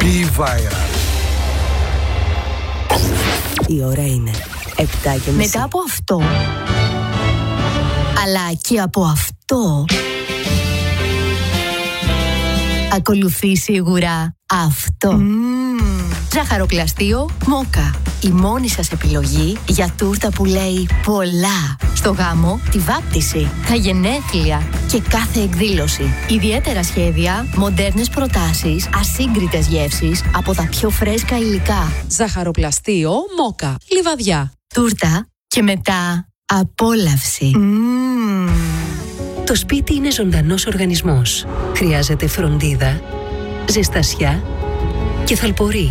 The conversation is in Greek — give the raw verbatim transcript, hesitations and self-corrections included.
Be viral. Η ώρα είναι επτά και μισή. Μετά από αυτό, αλλά και από αυτό, ακολουθεί σίγουρα αυτό. Mm. Ζαχαροπλαστείο Μόκα. Η μόνη σας επιλογή για τούρτα που λέει πολλά. Στο γάμο, τη βάπτιση, τα γενέθλια και κάθε εκδήλωση. Ιδιαίτερα σχέδια, μοντέρνες προτάσεις, ασύγκριτες γεύσεις από τα πιο φρέσκα υλικά. Ζαχαροπλαστείο Μόκα. Λιβαδιά. Τούρτα και μετά απόλαυση. Mm. Το σπίτι είναι ζωντανός οργανισμός. Χρειάζεται φροντίδα, ζεστασιά και θαλπορή.